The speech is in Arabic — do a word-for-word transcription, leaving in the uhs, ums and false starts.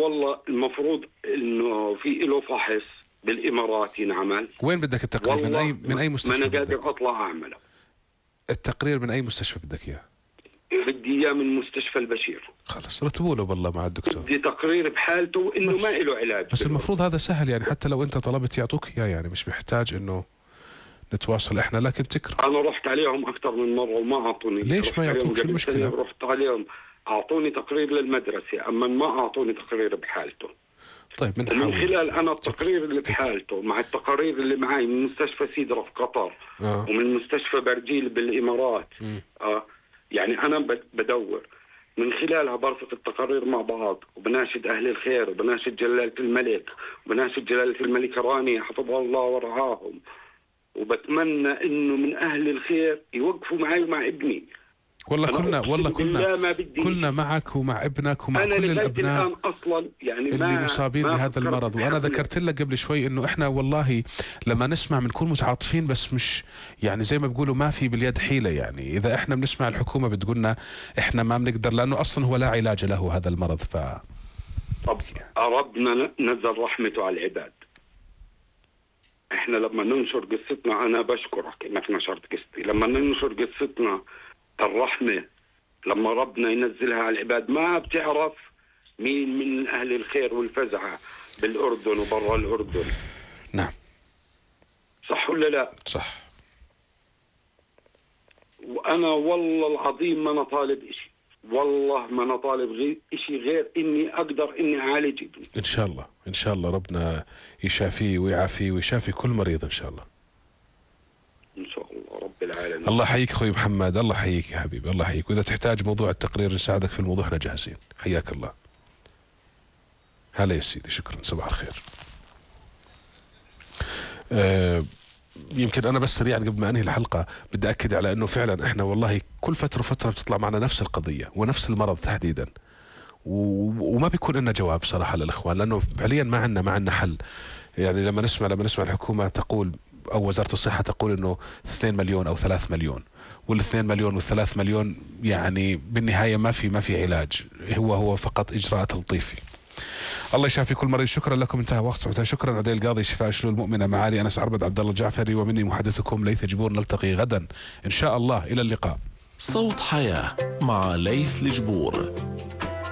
والله المفروض انه في له فحص بالامارات ينعمل. وين بدك التقرير؟ من اي من اي مستشفى؟ ما انا بدك قادر اطلع اعمله. التقرير من اي مستشفى بدك اياه؟ بدي اياه من مستشفى البشير. خلاص رتبوا له والله مع الدكتور. بدي تقرير بحالته انه ما له علاج. بس المفروض هذا سهل يعني، حتى لو انت طلبت يعطوك اياه يعني، مش محتاج انه نتواصل احنا، لكن تكره. انا رحت عليهم اكثر من مره وما اعطوني. ليش ما يعطوك؟ شو المشكله؟ رحت عليهم اعطوني تقرير للمدرسه، اما ما اعطوني تقرير بحالته. طيب من, من خلال انا التقرير اللي بحالته مع التقارير اللي معي من مستشفى سيدرا في قطر آه. ومن مستشفى برجيل بالامارات آه يعني انا بدور من خلالها، برفق التقارير مع بعض وبناشد اهل الخير وبناشد جلاله الملك وبناشد جلاله الملكه رانيا حفظها الله ورعاهم، وبتمنى انه من اهل الخير يوقفوا معي ومع ابني. والله كلنا والله كلنا كلنا معك ومع ابنك ومع أنا كل الابناء الآن أصلاً يعني اللي مصابين بهذا المرض. وانا ذكرت لك قبل شوي انه احنا والله لما نسمع بنكون متعاطفين، بس مش يعني زي ما بيقولوا ما في باليد حيلة يعني. اذا احنا بنسمع الحكومة بتقولنا احنا ما بنقدر، لانه اصلا هو لا علاج له هذا المرض. ف طب ربنا نزل رحمته على العباد. احنا لما ننشر قصتنا، انا بشكرك انك نشرت قصتي، لما ننشر قصتنا الرحمة لما ربنا ينزلها على العباد ما بتعرف مين من أهل الخير والفزعة بالأردن وبرا الأردن. نعم صح ولا لا؟ صح. وأنا والله العظيم ما أنا طالب إشي، والله ما أنا طالب غير إشي غير إني أقدر إني أعالج ابني. إن شاء الله إن شاء الله ربنا يشافيه ويعافيه ويشافي كل مريض إن شاء الله. إن شاء الله رب العالمين. الله يحييك أخوي محمد، الله يحييك يا حبيبي، الله يحييك. وإذا تحتاج موضوع التقرير نساعدك في الموضوع، احنا جاهزين. حياك الله. هلا يا سيدي، شكرا، صباح الخير. أه يمكن أنا بس سريعا قبل ما أنهي الحلقة بدي أكد على أنه فعلا إحنا والله كل فترة وفترة بتطلع معنا نفس القضية ونفس المرض تحديدا، وما بيكون لنا جواب صراحة للإخوان، لأنه فعليا ما عندنا ما عندنا حل. يعني لما نسمع لما نسمع الحكومة تقول أو وزارة الصحة تقول إنه اثنين مليون أو ثلاث مليون، والاثنين مليون والثلاث مليون يعني بالنهاية ما في ما في علاج، هو هو فقط إجراء تلطيفي. الله يشافي كل مريض. شكرا لكم، انتهى وقت. شكرا عدي القاضي، شفاء شلول المؤمنة، معالي أنس عربد، عبد الله الجعفري، ومني محدثكم ليث جبور. نلتقي غدا إن شاء الله، إلى اللقاء. صوت حياة مع ليث الجبور.